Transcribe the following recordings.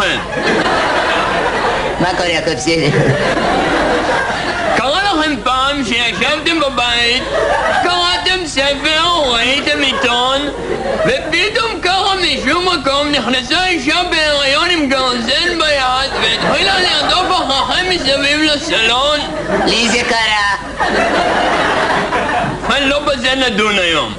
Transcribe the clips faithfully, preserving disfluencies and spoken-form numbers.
לכם? מה קורה, יעקב, בסדר? קרה לכם פעם שישבתם בבית, קראתם ספר, ראיתם עיתון, ופתאום ככה משום מקום נכנסה אישה בהיריון עם גרזן ביד והתחילה לרדוף אחריכם מסביב לסלון? לי זה קרה. לא בזה נדון היום.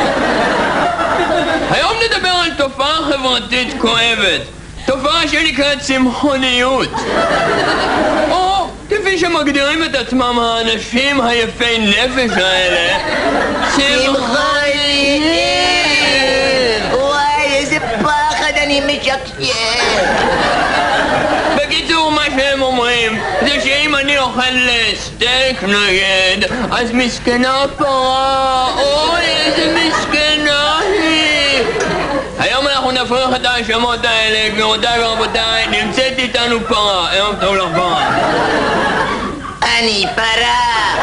היום נדבר על תופעה חברתית כואבת, תופעה שנקראת צמחוניות, או כפי שמגדירים את עצמם האנשים היפי נפש האלה, צמחונים. וואי, איזה פחד, אני משקשק. בקיצור, מה שהם אומרים זה שאם אני אוכל סטייק נגד, אז מסכנה פרה, אוי איזה מסכנה היא. היום אנחנו נפריך את ההאשמות האלה, גבירותיי ורבותיי. נמצאת איתנו פרה. ערב טוב לך פרה. אני פרה.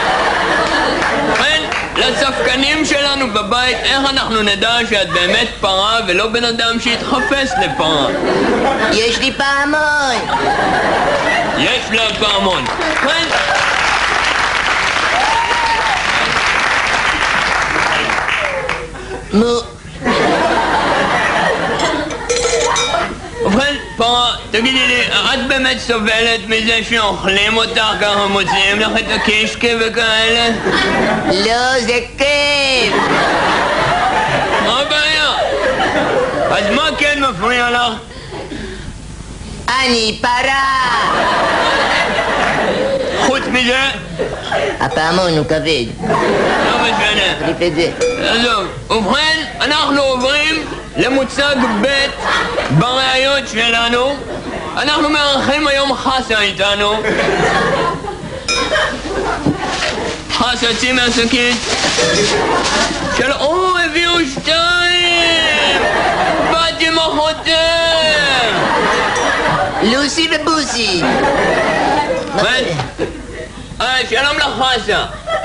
כן, לספקנים שלנו בבית, איך אנחנו נדע שאת באמת פרה ולא בן אדם שהתחפש לפרה? יש לי פעמון. יש לה פעמון. כן. מו. ובכן, פרה, תגידי לי, את באמת סובלת מזה שאוכלים אותך ככה, מוציאים לך את הקישקע וכאלה? לא, זה כיף. מה הבעיה? אז מה כן מפריע לך? אני פרה. חוץ מזה? הפעמון הוא כבד. לא משנה. תחליף את זה. עזוב. ובכן, אנחנו עוברים למוצג ב' בראיות שלנו. אנחנו מארחים היום חסה איתנו. חסה, צאי מהשקית. של... או, הביאו שתיים! באתי עם אחותם! לוסי ובוסי. אה, שלום לך חסה.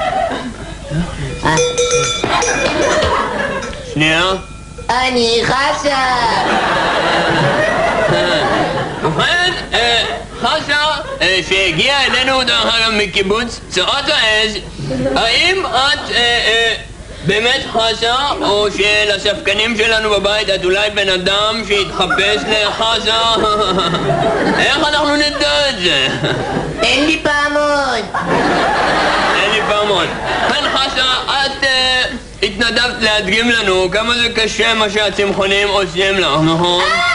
שנייה. אני חסה. ובכן, חסה, שהגיעה אלינו דרך אגב מקיבוץ צרת העז, האם את באמת חסה, או שלספקנים שלנו בבית את אולי בן אדם שהתחפש לחסה? איך אנחנו נדע את זה? אין לי פעמון. אין לי פעמון. כן חסה, את התנדבת להדגים לנו כמה זה קשה מה שהצמחונים עושים לך, נכון?